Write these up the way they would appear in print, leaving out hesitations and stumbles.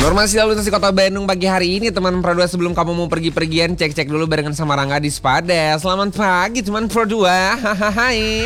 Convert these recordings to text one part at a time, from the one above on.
Informasi lalu lintas di Kota Bandung pagi hari ini teman Pro 2, sebelum kamu mau pergi-pergian cek-cek dulu barengan sama Rangga di Spada. Selamat pagi teman Pro 2. Hai.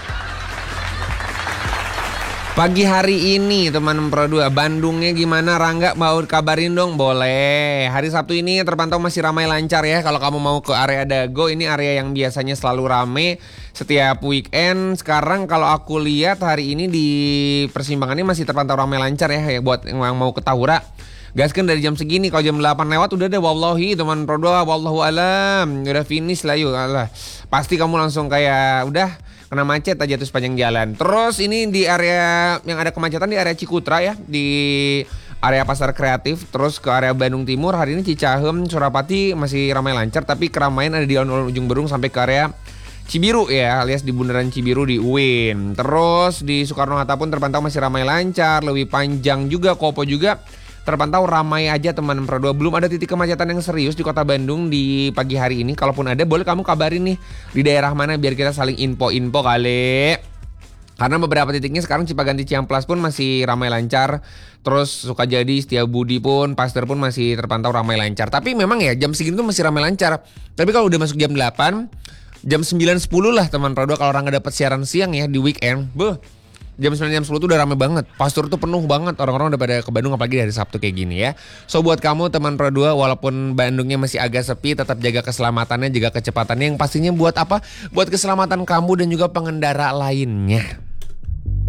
Pagi hari ini teman Pro 2, Bandungnya gimana Rangga? Mau kabarin dong? Boleh. Hari Sabtu ini terpantau masih ramai lancar ya. Kalau kamu mau ke area Dago, ini area yang biasanya selalu rame setiap weekend. Sekarang kalau aku lihat hari ini di persimpangannya masih terpantau ramai lancar ya. Buat yang mau ke Tahura, gaskan dari jam segini. Kalau jam 8 lewat udah deh, wallahi teman Pro 2, wallahu alam. Udah finish lah yuk. Alah. Pasti kamu langsung kayak udah kena macet aja tuh sepanjang jalan. Terus ini di area yang ada kemacetan di area Cikutra ya, di area Pasar Kreatif. Terus ke area Bandung Timur hari ini Cicahem, Surapati masih ramai lancar, tapi keramaian ada di alun-alun Ujung Berung sampai ke area Cibiru ya, alias di bundaran Cibiru di UIN. Terus di Soekarno-Hatta pun terpantau masih ramai lancar, lebih panjang juga, Kopo juga terpantau ramai aja teman Pro 2. Belum ada titik kemacetan yang serius di Kota Bandung di pagi hari ini. Kalaupun ada, boleh kamu kabarin nih di daerah mana biar kita saling info-info kali. Karena beberapa titiknya sekarang Cipaganti Ciamplas pun masih ramai lancar. Terus Sukajadi, Setiabudi pun, Pasteur pun masih terpantau ramai lancar. Tapi memang ya jam segini tuh masih ramai lancar. Tapi kalau udah masuk jam 8, jam 9, 10 lah teman Pro 2, kalau orang nggak dapat siaran siang ya di weekend, jam 9, jam 10 tuh udah rame banget. Pastur tuh penuh banget. Orang-orang udah pada ke Bandung apalagi dari Sabtu kayak gini ya. So buat kamu teman Pro 2, walaupun Bandungnya masih agak sepi, tetap jaga keselamatannya, jaga kecepatannya. Yang pastinya buat apa? Buat keselamatan kamu dan juga pengendara lainnya.